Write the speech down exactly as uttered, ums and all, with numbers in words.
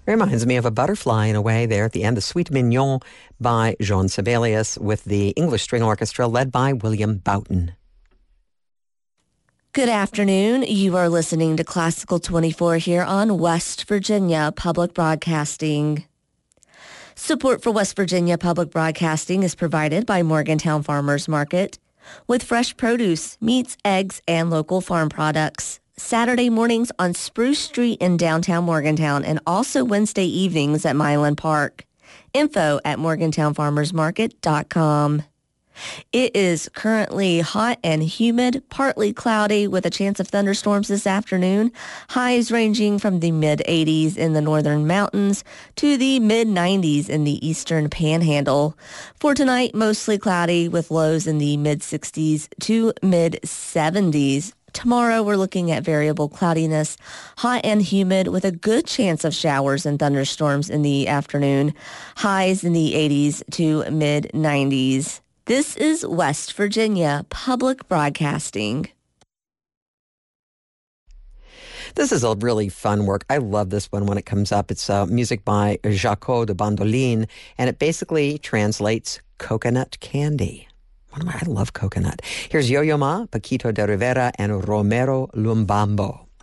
Reminds me of a butterfly in a way there at the end, the Suite Mignon by Jean Sibelius with the English String Orchestra led by William Boughton. Good afternoon. You are listening to Classical twenty-four here on West Virginia Public Broadcasting. Support for West Virginia Public Broadcasting is provided by Morgantown Farmers Market with fresh produce, meats, eggs, and local farm products. Saturday mornings on Spruce Street in downtown Morgantown and also Wednesday evenings at Milan Park. Info at morgantown farmers market dot com. It is currently hot and humid, partly cloudy with a chance of thunderstorms this afternoon. Highs ranging from the mid eighties in the northern mountains to the mid nineties in the eastern panhandle. For tonight, mostly cloudy with lows in the mid sixties to mid seventies. Tomorrow, we're looking at variable cloudiness, hot and humid with a good chance of showers and thunderstorms in the afternoon. Highs in the eighties to mid nineties. This is West Virginia Public Broadcasting. This is a really fun work. I love this one when it comes up. It's uh, music by Jaco de Bandolin, and it basically translates coconut candy. One of my, I love coconut. Here's Yo-Yo Ma, Paquito de Rivera, and Romero Lumbambo.